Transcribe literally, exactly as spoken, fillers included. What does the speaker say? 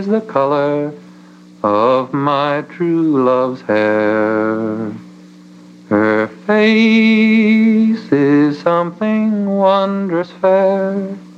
the color of my true love's hair. Her face is something wondrous fair.